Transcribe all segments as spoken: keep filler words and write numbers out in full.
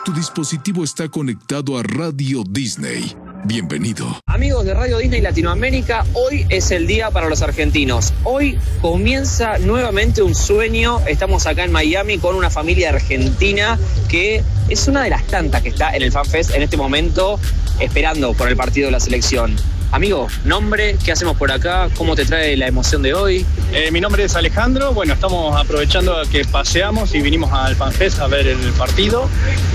Tu dispositivo está conectado a Radio Disney. Bienvenido. Amigos de Radio Disney Latinoamérica, hoy es el día para los argentinos. Hoy comienza nuevamente un sueño. Estamos acá en Miami con una familia argentina que es una de las tantas que está en el FanFest en este momento esperando por el partido de la selección. Amigo, nombre, ¿qué hacemos por acá? ¿Cómo te trae la emoción de hoy? Eh, mi nombre es Alejandro. Bueno, estamos aprovechando que paseamos y vinimos al FanFest a ver el partido.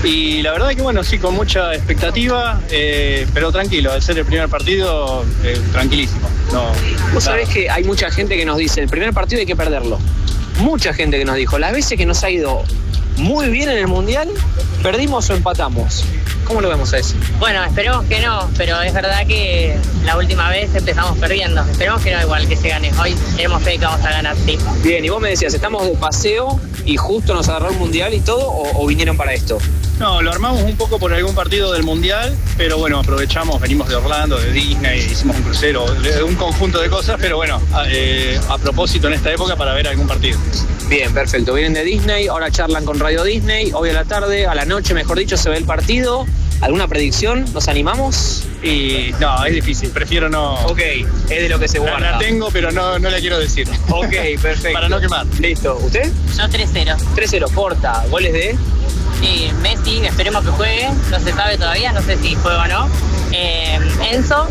Y la verdad que bueno, sí, con mucha expectativa, eh, pero tranquilo, al ser el primer partido, eh, tranquilísimo. No, Vos sabés que hay mucha gente que nos dice, el primer partido hay que perderlo. Mucha gente que nos dijo, las veces que nos ha ido muy bien en el Mundial, perdimos o empatamos. ¿Cómo lo vemos a eso? Bueno, esperemos que no, pero es verdad que la última vez empezamos perdiendo. Esperemos que no, igual que se gane. Hoy tenemos fe que vamos a ganar, sí. Bien, y vos me decías, ¿estamos de paseo y justo nos agarró el Mundial y todo, o, o vinieron para esto? No, lo armamos un poco por algún partido del Mundial, pero bueno, aprovechamos, venimos de Orlando, de Disney, hicimos un crucero, de un conjunto de cosas, pero bueno, a, eh, a propósito en esta época para ver algún partido. Bien, perfecto. Vienen de Disney, ahora charlan con Radio Disney, hoy a la tarde, a la noche, mejor dicho, se ve el partido. ¿Alguna predicción? ¿Nos animamos? Y no, es difícil, prefiero no... Ok, es de lo que se guarda. La, la tengo, pero no, no la quiero decir. Ok, perfecto. Para no quemar. Listo. ¿Usted? Yo tres cero. tres cero, Porta. ¿Goles de? Sí, Messi, esperemos que juegue. No se sabe todavía, no sé si juega o no. Eh, Enzo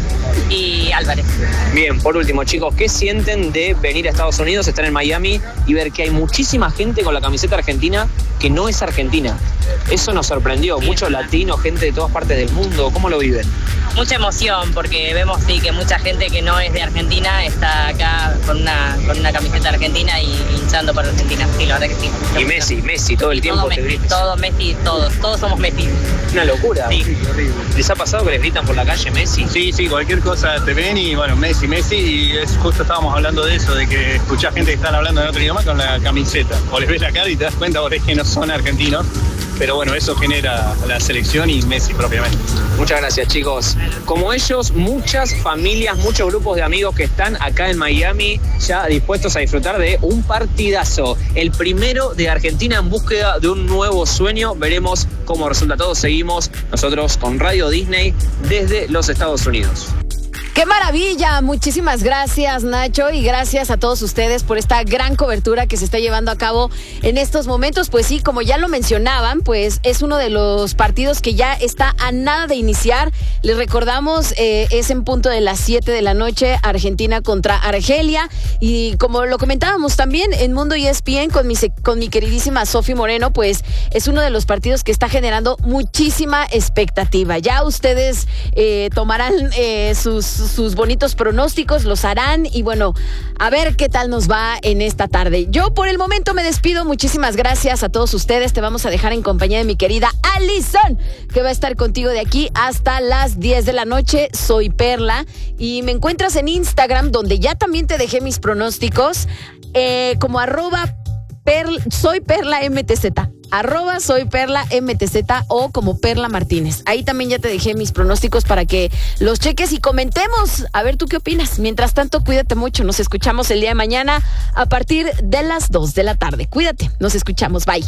y Álvarez. Bien, por último, chicos, ¿qué sienten de venir a Estados Unidos, estar en Miami y ver que hay muchísima gente con la camiseta argentina que no es argentina? Eso nos sorprendió. Sí, Muchos es verdad. latinos, gente de todas partes del mundo. ¿Cómo lo viven? Mucha emoción porque vemos sí que mucha gente que no es de Argentina está acá con una, con una camiseta argentina y hinchando por Argentina. Sí, la verdad que sí. Y Messi, Messi, todo el tiempo Todo te Messi, gritan. todo Messi, todos, todos somos Messi. Una locura. Sí. ¿Les ha pasado que les gritan por la calle Messi? Sí, sí, cualquier cosa te ven y bueno, Messi, Messi, y es, justo estábamos hablando de eso, de que escuchás gente que están hablando en otro idioma con la camiseta. O les ves la cara y te das cuenta, o es que no son argentinos, pero bueno, eso genera la selección y Messi propiamente. Muchas gracias, chicos. Como ellos, muchas familias, muchos grupos de amigos que están acá en Miami ya dispuestos a disfrutar de un partidazo. El primero de Argentina en búsqueda de un nuevo sueño. Veremos cómo resulta todo. Seguimos nosotros con Radio Disney desde los Estados Unidos. ¡Qué maravilla! Muchísimas gracias, Nacho, y gracias a todos ustedes por esta gran cobertura que se está llevando a cabo en estos momentos. Pues sí, como ya lo mencionaban, pues es uno de los partidos que ya está a nada de iniciar. Les recordamos, eh, es en punto de las siete de la noche, Argentina contra Argelia. Y como lo comentábamos también en Mundo E S P N con mi, con mi queridísima Sofi Moreno, pues es uno de los partidos que está generando muchísima expectativa. Ya ustedes eh, tomarán eh, sus... sus bonitos pronósticos, los harán y bueno, a ver qué tal nos va en esta tarde. Yo por el momento me despido, muchísimas gracias a todos ustedes, te vamos a dejar en compañía de mi querida Alison, que va a estar contigo de aquí hasta las diez de la noche. Soy Perla y me encuentras en Instagram, donde ya también te dejé mis pronósticos, eh, como arroba perla, soy Perla M T Z. Arroba soy Perla M T Z o como Perla Martínez. Ahí también ya te dejé mis pronósticos para que los cheques y comentemos. A ver, ¿tú qué opinas? Mientras tanto, cuídate mucho. Nos escuchamos el día de mañana a partir de las dos de la tarde. Cuídate. Nos escuchamos. Bye.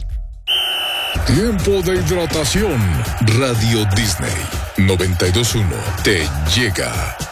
Tiempo de hidratación. Radio Disney noventa y dos punto uno te llega.